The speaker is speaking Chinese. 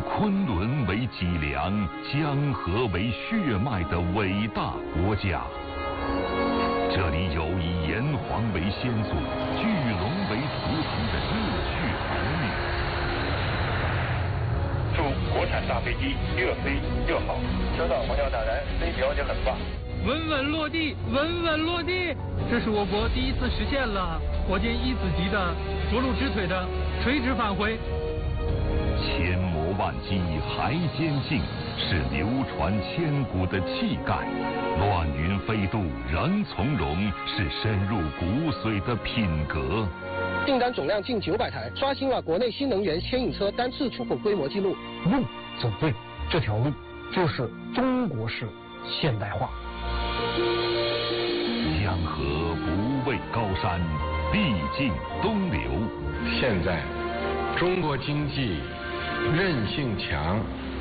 昆仑为脊梁、江河为血脉的伟大国家。这里有以炎黄为先祖、巨龙为图腾的热血儿女。 祝国产大飞机越飞越好，收到皇家大人，飞行就很棒。 稳稳落地，稳稳落地，这是我国第一次实现了火箭一子级的着陆直腿的垂直返回。 千磨万击还坚劲，是流传千古的气概；乱云飞渡仍从容，是深入骨髓的品格。 订单总量近900台，刷新了国内新能源牵引车单次出口规模纪录。 路走对，这条路就是中国式现代化。 江河不畏高山，必尽东流。 现在，中国经济韧性强，